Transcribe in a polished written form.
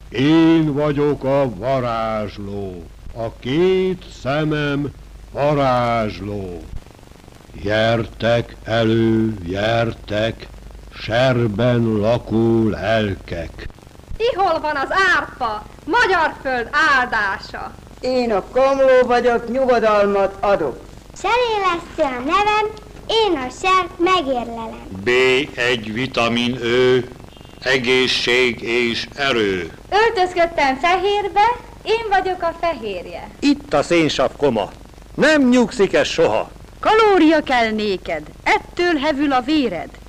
Én vagyok a varázsló, a két szemem varázsló. Gyertek elő, gyertek, serben lakó lelkek. Ihol van az árpa, magyar föld áldása? Én a komló vagyok, nyugodalmat adok. Serélesztő a nevem, én a sert megérlelem. B1 vitamin Ö, egészség és erő. Öltözködtem fehérbe, én vagyok a fehérje. Itt a szénsav koma. Nem nyugszik ez soha. Kalória kell néked, ettől hevül a véred.